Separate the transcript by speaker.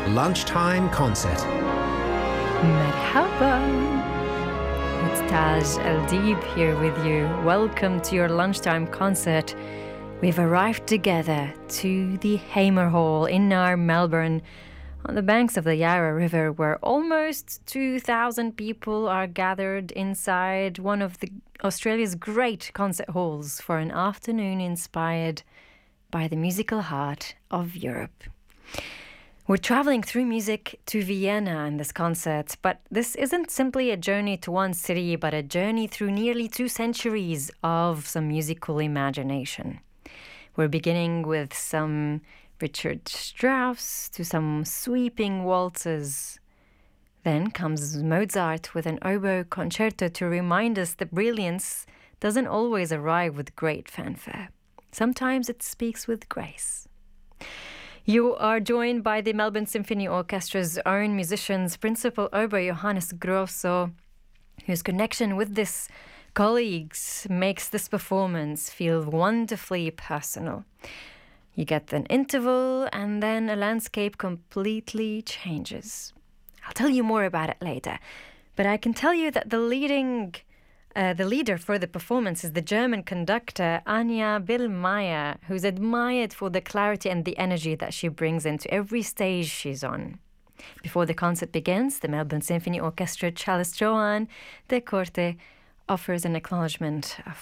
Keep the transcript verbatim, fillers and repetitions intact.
Speaker 1: Lunchtime Concert.
Speaker 2: Merhaba. It's Taj El-Deeb here with you. Welcome to your Lunchtime Concert. We've arrived together to the Hamer Hall in our Melbourne on the banks of the Yarra River, where almost two thousand people are gathered inside one of the Australia's great concert halls for an afternoon inspired by the musical heart of Europe. We're traveling through music to Vienna in this concert, but this isn't simply a journey to one city, but a journey through nearly two centuries of some musical imagination. We're beginning with some Richard Strauss to some sweeping waltzes. Then comes Mozart with an oboe concerto to remind us that brilliance doesn't always arrive with great fanfare. Sometimes it speaks with grace. You are joined by the Melbourne Symphony Orchestra's own musicians, Principal Oboe Johannes Grosso, whose connection with his colleagues makes this performance feel wonderfully personal. You get an interval and then a landscape completely changes. I'll tell you more about it later, but I can tell you that the leading Uh, the leader for the performance is the German conductor Anja Billmeier, who's admired for the clarity and the energy that she brings into every stage she's on. Before the concert begins, the Melbourne Symphony Orchestra cellist Johan de Korte offers an acknowledgement